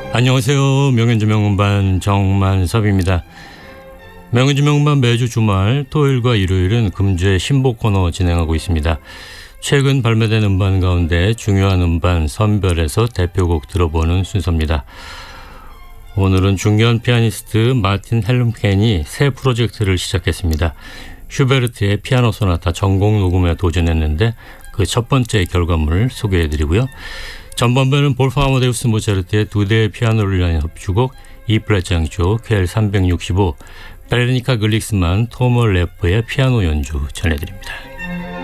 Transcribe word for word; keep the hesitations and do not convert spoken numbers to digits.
안녕하세요. 명현주 명음반 정만섭입니다. 명현주 명음반 매주 주말 토요일과 일요일은 금주의 신보 코너 진행하고 있습니다. 최근 발매된 음반 가운데 중요한 음반 선별해서 대표곡 들어보는 순서입니다. 오늘은 중요한 피아니스트 마틴 헬름켄이 새 프로젝트를 시작했습니다. 슈베르트의 피아노 소나타 전곡 녹음에 도전했는데 그 첫 번째 결과물을 소개해드리고요. 전반부에는 볼프 아마데우스 모차르트의 두 대의 피아노를 위한 협주곡 E 플랫 장조 케이엘 삼백육십오, 베레니카 글릭스만 토머 래퍼의 피아노 연주 전해드립니다.